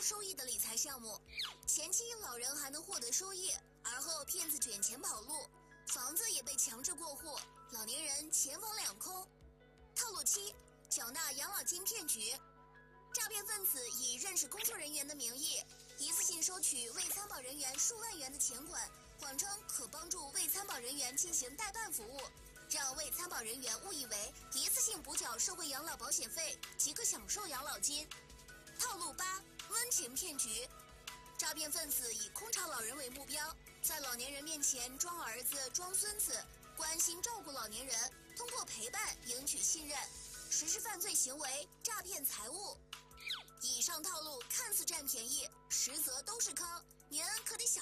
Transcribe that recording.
收益的理财项目，前期老人还能获得收益，而后骗子卷钱跑路，房子也被强制过户，老年人钱房两空。套路7：缴纳养老金骗局。诈骗分子以认识工作人员的名义，一次性收取未参保人员数万元的钱款，谎称可帮助未参保人员进行代办服务，让未参保人员误以为一次性补缴社会养老保险费即可享受养老金。套路8：温情骗局。诈骗分子以空巢老人为目标，在老年人面前装儿子、装孙子，关心照顾老年人，通过陪伴赢取信任，实施犯罪行为，诈骗财物。以上套路看似占便宜，实则都是坑，您可得小